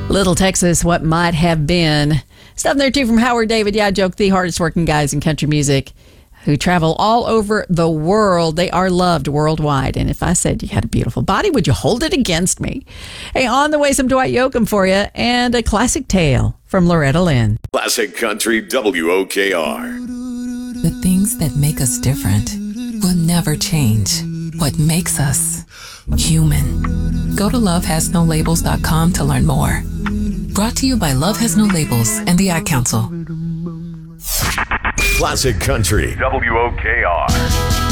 Little Texas, what might have been. Stuff there too from Howard David. Yeah, I joke, the hardest working guys in country music who travel all over the world. They are loved worldwide. And if I said you had a beautiful body, would you hold it against me? Hey, on the way, some Dwight Yoakam for you and a classic tale from Loretta Lynn. Classic Country WOKR. The things that make us different will never change. What makes us human. Go to lovehasnolabels.com to learn more. Brought to you by Love Has No Labels and the Ad Council. Classic Country WOKR.